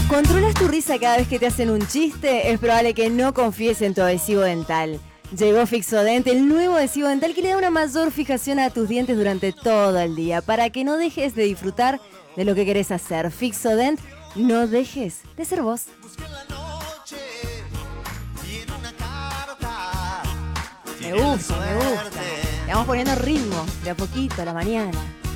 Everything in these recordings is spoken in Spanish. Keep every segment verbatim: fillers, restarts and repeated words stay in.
¿Controlas tu risa cada vez que te hacen un chiste? Es probable que no confíes en tu adhesivo dental. Llegó Fixodent, el nuevo adhesivo dental que le da una mayor fijación a tus dientes durante todo el día, para que no dejes de disfrutar de lo que querés hacer. Fixodent, no dejes de ser vos. Me gusta, me gusta. Le vamos poniendo ritmo de a poquito a la mañana.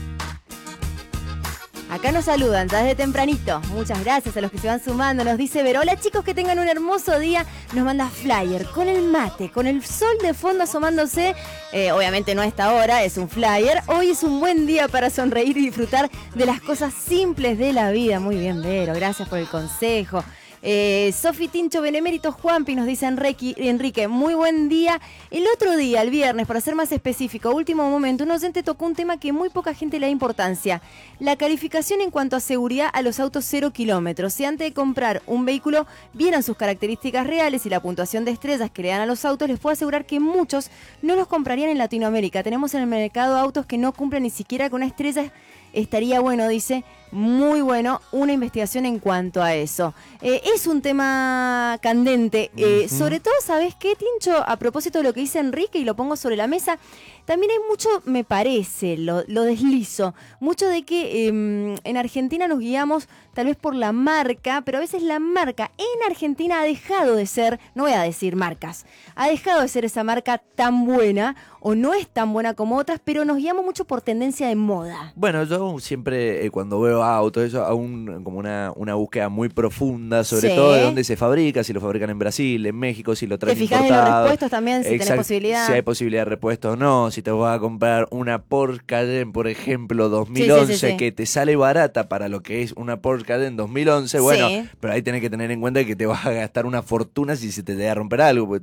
Acá nos saludan desde tempranito. Muchas gracias a los que se van sumando. Nos dice Vero, hola chicos, que tengan un hermoso día. Nos manda flyer con el mate, con el sol de fondo asomándose. Eh, obviamente no a esta hora, es un flyer. Hoy es un buen día para sonreír y disfrutar de las cosas simples de la vida. Muy bien, Vero, gracias por el consejo. Eh, Sofi Tincho Benemérito Juanpi nos dice Enrique, Enrique, muy buen día. El otro día, el viernes, para ser más específico, último momento, un oyente tocó un tema que muy poca gente le da importancia. La calificación en cuanto a seguridad a los autos cero kilómetros. Si antes de comprar un vehículo vieran sus características reales y la puntuación de estrellas que le dan a los autos, les puedo asegurar que muchos no los comprarían en Latinoamérica. Tenemos en el mercado autos que no cumplen ni siquiera con una estrella. Estaría bueno, dice, muy bueno, una investigación en cuanto a eso. Eh, es un tema candente. Eh, uh-huh. Sobre todo, ¿sabes qué, Tincho? A propósito de lo que dice Enrique, y lo pongo sobre la mesa, también hay mucho, me parece, lo, lo deslizo, mucho de que eh, en Argentina nos guiamos tal vez por la marca, pero a veces la marca en Argentina ha dejado de ser, no voy a decir marcas, ha dejado de ser esa marca tan buena o no es tan buena como otras, pero nos guiamos mucho por tendencia de moda. Bueno, yo siempre eh, cuando veo autos, eso, hago un, como una, una búsqueda muy profunda, sobre sí. todo de dónde se fabrica, si lo fabrican en Brasil, en México, si lo traen importado. ¿Te fijas en los repuestos también, si Exacto, tenés posibilidad? Si hay posibilidad de repuesto o no, si te vas a comprar una Porsche Cayenne, por ejemplo, dos mil once, sí, sí, sí, sí. que te sale barata para lo que es una Porsche Cayenne dos mil once, bueno, sí. Pero ahí tenés que tener en cuenta que te vas a gastar una fortuna si se te llega a romper algo,